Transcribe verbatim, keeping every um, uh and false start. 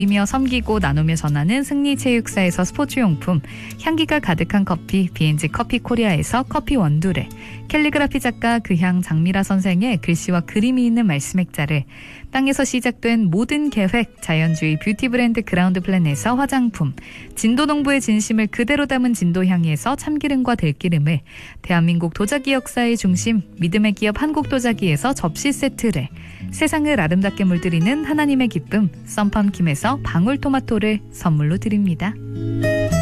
이며 섬기고 나누며 전하는 승리체육사에서 스포츠용품, 향기가 가득한 커피 비엔지 커피 코리아에서 커피 원두를, 캘리그라피 작가 그향 장미라 선생의 글씨와 그림이 있는 말씀 액자를, 땅에서 시작된 모든 계획 자연주의 뷰티 브랜드 그라운드 플랜에서 화장품, 진도농부의 진심을 그대로 담은 진도향이에서 참기름과 들기름을, 대한민국 도자기 역사의 중심 믿음의 기업 한국도자기에서 접시 세트를, 세상을 아름답게 물들이는 하나님의 기쁨 썬팜킴에서 방울토마토를 선물로 드립니다.